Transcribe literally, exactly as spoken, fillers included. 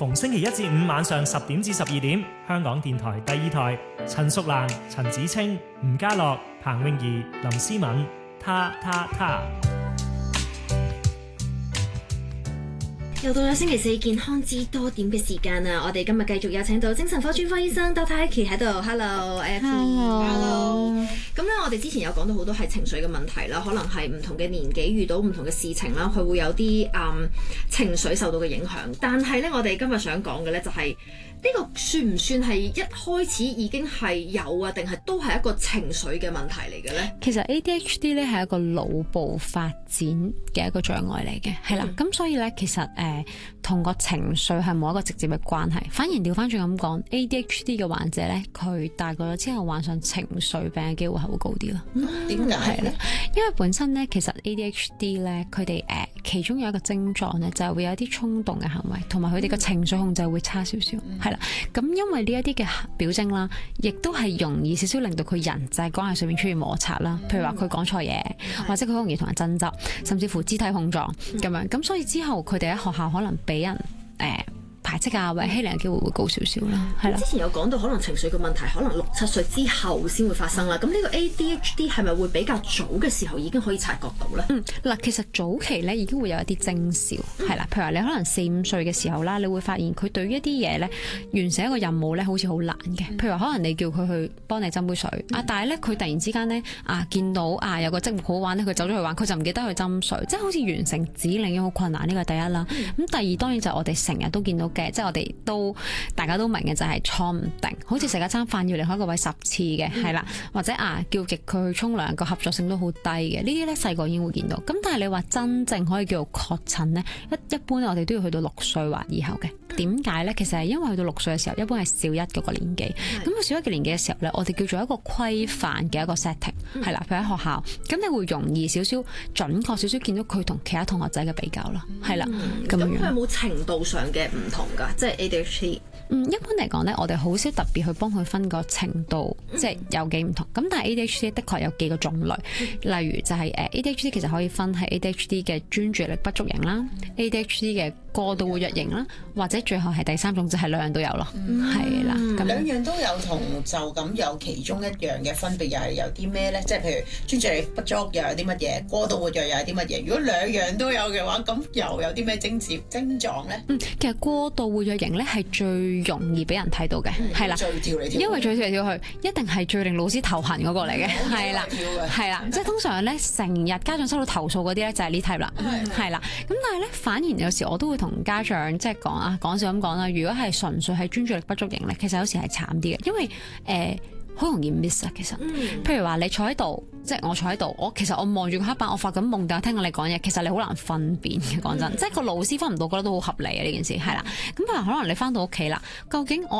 逢星期一至五晚上十點至十二點，香港電台第二台，陳淑蘭、陳子清、吳家樂、彭詠儀、林思敏，他他他。 又到咗星期四健康知多點嘅時間啦！我哋今日繼續有請到精神科專科醫生 Doctor Ivy 喺度。Hello，Ivy。Hello。咁咧，我哋之前有講到好多係情緒嘅問題啦，可能係唔同嘅年紀遇到唔同嘅事情啦，佢會有啲嗯情緒受到嘅影響。但係咧，我哋今日想講嘅咧就係、是、呢個算唔算係一開始已經係有啊？定係都係一個情緒嘅問題嚟嘅咧？ 其實 A D H D 咧係一個腦部發展嘅一個障礙嚟嘅，係啦。咁、嗯、所以咧，其實誒同個情緒係冇一個直接嘅關係，反而調翻轉咁講 ，A D H D 嘅患者咧，佢大個咗之後患上情緒病嘅機會係會高啲咯。 點解咧？ 因為本身咧，其實 A D H D 咧，佢哋誒其中有一個症狀咧，就係會有一啲衝動嘅行為，同埋佢哋嘅情緒控制會差少少，係啦、嗯。咁因為呢一啲嘅表徵啦，亦都係容易少少令到佢人際關係上面出現摩擦啦。譬如話佢講錯嘢，嗯、或者佢好容易同人爭執，甚至乎肢體碰撞咁、嗯、樣。咁所以之後佢哋喺學校可能俾人誒、呃、排斥啊，或者欺凌嘅機會會高少少啦。係啦、嗯， 之前有講到可能情緒嘅問題，可能六七歲之後先會發生啦。咁呢個 A D H D 係咪會比較早嘅時候已經可以察覺到咧？ 嗯，嗱，其實早期咧已經會有一啲徵兆，係啦、嗯，譬如話你可能四五歲嘅時候啦，你會發現佢對於一啲嘢咧完成一個任務咧，好似好難嘅。嗯、譬如話可能你叫佢去幫你斟杯水、嗯、啊，但係咧佢突然之間咧啊見到啊有個積木好玩咧，佢走咗去玩，佢就唔記得去斟水，即係好似完成指令已經好困難。呢個第一啦。咁、嗯、第二當然就係我哋成日都見到嘅，即係我哋都大家都明嘅就係坐唔定，好似食一餐飯要離開個位十次嘅，係啦、嗯，或者啊叫極佢去沖涼個合作性都好低嘅，呢啲咧細個已經會見到。咁但係你話真正可以叫做確診咧，一一般我哋都要去到六歲或以後嘅。點解咧？其實係因為去到六歲嘅時候，一般係小一嗰個年紀。咁佢、嗯、小一嘅年紀嘅時候咧，我哋叫做一個規範嘅一個 setting，係啦、嗯，譬如喺學校，咁你會容易少少準確少少見到佢同其他同學仔嘅比較啦，係啦、嗯，咁樣。咁佢有冇程度上嘅唔同㗎？即係 A D H D。嗯，一般嚟講咧，我哋好少特別去幫佢分個程度，嗯、即係有幾唔同。咁但係 A D H D 的確有幾個種類，嗯、例如就係誒 A D H D 其實可以分係 A D H D 嘅專注力不足型啦、嗯、，A D H D 嘅過度活躍型啦，或者最後係第三種就係兩樣都有咯，係啦、嗯。咁兩樣都有同就咁有其中一樣嘅分別，又係有啲咩咧？即係譬如專注力不足又有啲乜嘢，過度活躍又有啲乜嘢？如果兩樣都有嘅話，咁又有啲咩徵兆症狀咧？嗯， 其實過度活躍型咧係最容易俾人睇到嘅，係啦、嗯， 跳嚟跳去， 因為最跳嚟跳去一定係最令老師頭痕嗰個嚟嘅，係啦，係啦，即係通常咧成日家長收到投訴嗰啲咧就係呢 type 啦，係啦。咁但係咧反而有時我都會同家長即係講啊，講笑咁講啦。如果係純粹係專注力不足型咧，其實有時係慘啲嘅，因為誒好、呃、容易 miss 啊。其實，嗯、譬如話你坐喺度，即係我坐喺度，我其實我望住個黑板，我發緊夢，但係聽緊你講嘢，其實你好難分辨嘅。講真，嗯、即係個老師分唔到，覺得都好合理啊呢件事係啦。咁譬如可能你翻到屋企啦，究竟我